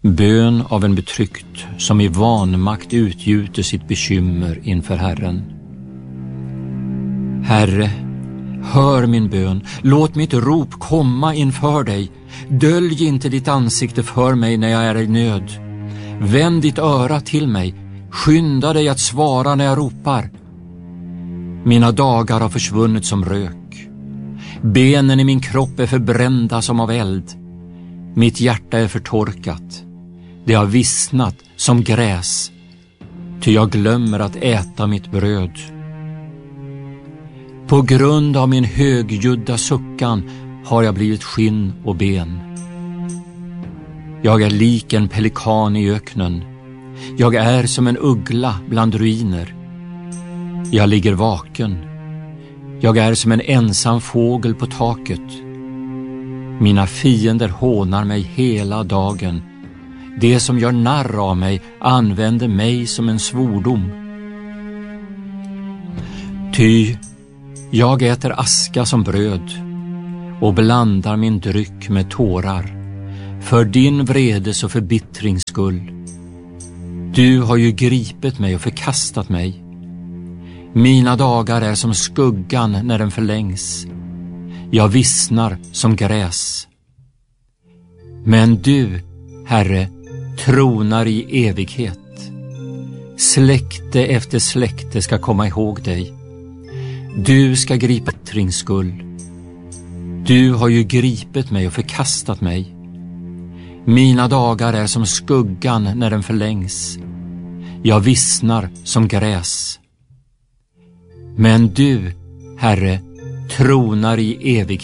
Bön av en betryckt som i vanmakt utgjuter sitt bekymmer inför Herren. Herre, hör min bön, låt mitt rop komma inför dig. Dölj inte ditt ansikte för mig när jag är i nöd. Vänd ditt öra till mig, skynda dig att svara när jag ropar. Mina dagar har försvunnit som rök. Benen i min kropp är förbrända som av eld. Mitt hjärta är förtorkat. Det har vissnat som gräs, ty jag glömmer att äta mitt bröd. På grund av min högljudda suckan har jag blivit skinn och ben. Jag är lik en pelikan i öknen. Jag är som en uggla bland ruiner. Jag ligger vaken. Jag är som en ensam fågel på taket. Mina fiender hånar mig hela dagen. Det som gör narr av mig använder mig som en svordom. Ty jag äter aska som bröd och blandar min dryck med tårar för din vredes och förbittrings skull. Du har ju gripit mig och förkastat mig. Mina dagar är som skuggan när den förlängs. Jag vissnar som gräs. Men du, Herre, tronar i evighet. Släkte efter släkte ska komma ihåg dig. Du ska gripa trings skull. Du har ju gripit mig och förkastat mig. Mina dagar är som skuggan när den förlängs. Jag vissnar som gräs. Men du, Herre, tronar i evighet.